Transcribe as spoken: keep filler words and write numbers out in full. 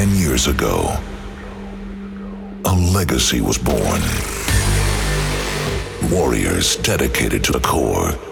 Ten years ago, a legacy was born. Warriors dedicated to the core,